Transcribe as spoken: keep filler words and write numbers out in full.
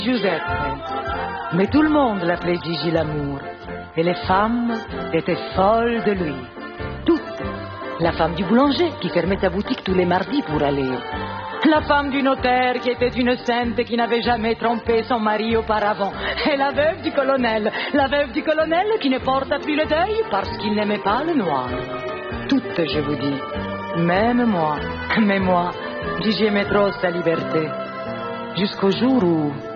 Giuseppe. Mais tout le monde l'appelait Gigi l'amour. Et les femmes étaient folles de lui. Toutes. La femme du boulanger qui fermait sa boutique tous les mardis pour aller. La femme du notaire qui était une sainte qui n'avait jamais trompé son mari auparavant. Et la veuve du colonel. La veuve du colonel qui ne porta plus le deuil parce qu'il n'aimait pas le noir. Toutes, je vous dis. Même moi. Mais moi, Gigi aimait trop sa liberté. Jusqu'au jour où...